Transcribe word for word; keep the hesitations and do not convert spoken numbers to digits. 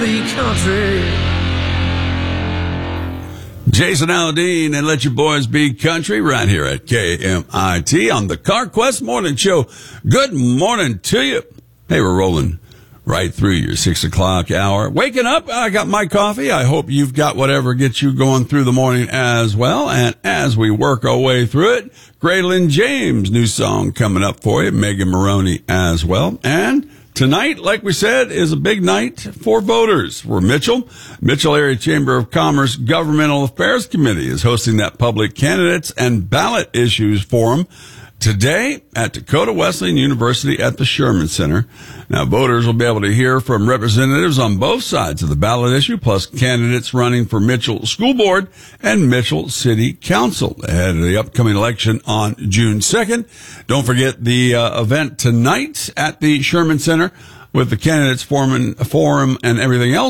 be country. Jason Aldean and Let Your Boys Be Country right here at K M I T on the CarQuest Morning Show. Good morning to you. Hey, we're rolling right through your six o'clock hour. Waking up, I got my coffee. I hope you've got whatever gets you going through the morning as well. And as we work our way through it, Graylin James, new song coming up for you. Megan Maroney as well. And tonight, like we said, is a big night for voters. For Mitchell, Mitchell Area Chamber of Commerce Governmental Affairs Committee is hosting that public candidates and ballot issues forum today at Dakota Wesleyan University at the Sherman Center. Now, voters will be able to hear from representatives on both sides of the ballot issue, plus candidates running for Mitchell School Board and Mitchell City Council ahead of the upcoming election on June second. Don't forget the uh, event tonight at the Sherman Center with the candidates forum, forum and everything else.